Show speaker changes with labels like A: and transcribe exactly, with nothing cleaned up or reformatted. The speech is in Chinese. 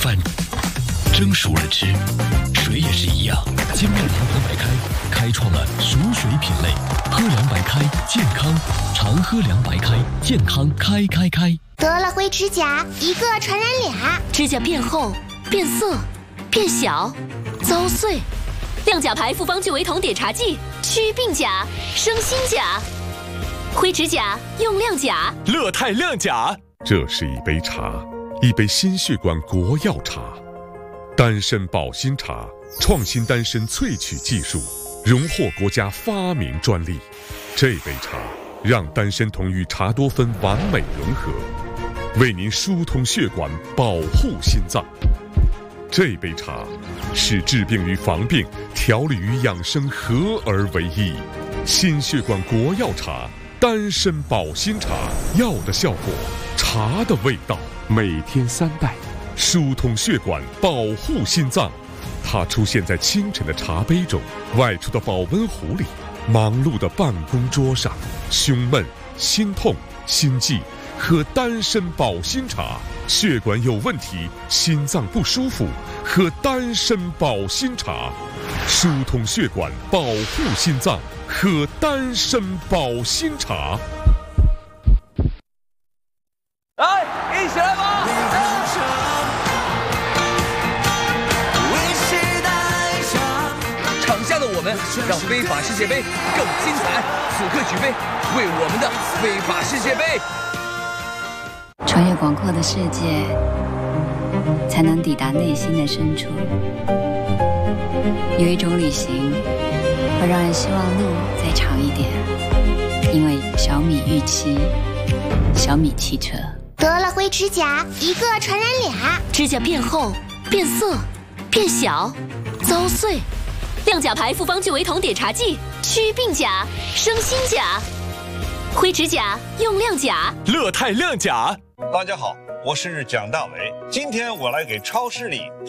A: 饭，蒸熟了吃。水也是一样，金麦郎河白开开创了熟水品类，喝凉白开健康，常喝凉白开健康开开开。
B: 得了灰指甲，一个传染俩，
C: 指甲变厚、变色、变小、遭碎。亮甲牌复方聚维酮碘茶剂，祛病甲，生新甲。灰指甲用亮甲，
D: 乐泰亮甲。
E: 这是一杯茶，一杯心血管国药茶，丹参保心茶，创新丹参萃取技术，荣获国家发明专利。这杯茶让丹参酮与茶多酚完美融合，为您疏通血管，保护心脏。这杯茶是治病与防病、调理与养生合而为一。心血管国药茶，丹参保心茶，药的效果，茶的味道，每天三袋，疏通血管，保护心脏。它出现在清晨的茶杯中，外出的保温壶里，忙碌的办公桌上。胸闷、心痛、心悸，喝丹参保心茶；血管有问题，心脏不舒服，喝丹参保心茶。疏通血管，保护心脏，喝丹参保心茶。
D: 来，一起来吧！场下的我们，让非法世界杯更精彩。此刻举杯，为我们的非法世界杯。
F: 穿越广阔的世界，才能抵达内心的深处。有一种旅行，会让人希望路再长一点，因为小米预期，小米汽车。
B: 得了灰指甲，一个传染俩，
C: 指甲变厚、变色、变小、遭碎。亮甲牌复方聚维酮碘茶剂，祛病甲，生新甲。灰指甲用亮甲，
D: 乐泰亮甲。
G: 大家好，我是蒋大为，今天我来给超市里